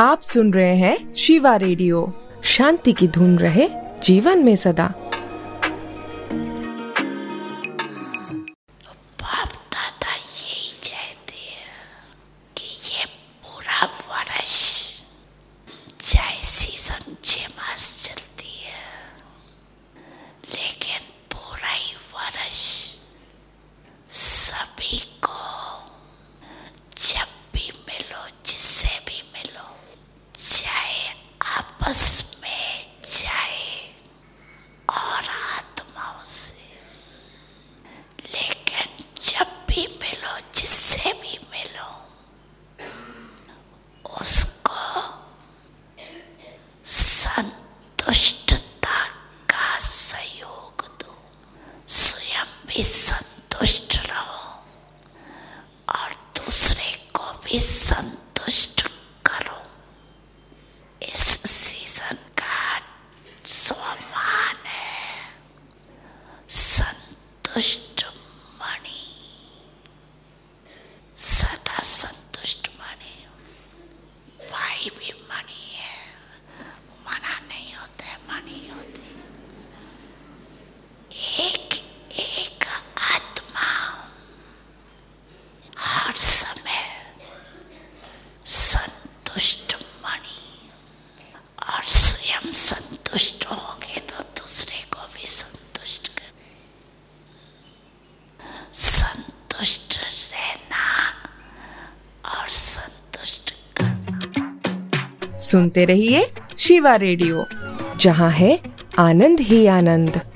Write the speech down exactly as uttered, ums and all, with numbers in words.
आप सुन रहे हैं शिवा रेडियो। शांति की धुन रहे जीवन में सदा। बाप दादा यही चाहते हैं कि ये पूरा वर्ष चाहे सीजन छह मास चलती है, लेकिन पूरा ही वर्ष सभी को जब भी मिलो, जिससे भी मिलो, चाहे आपस में, चाहे और आत्माओं से, लेकिन जब भी मिलो, जिससे भी मिलो, उसको संतुष्टता का सहयोग दो। स्वयं भी संतुष्ट रहो और दूसरे को भी संतुष्ट करो। इस सीजन का स्वमान है संतुष्ट मणि, सदा संतुष्ट मणि। भाई भी मणि है, मना नहीं होता है, मणि होती। एक एक आत्मा हर समय संतुष्ट मणि, और स्वयं संतुष्ट होंगे तो दूसरे को भी संतुष्ट कर। संतुष्ट रहना और संतुष्ट करना। सुनते रहिए शिवा रेडियो, जहाँ है आनंद ही आनंद।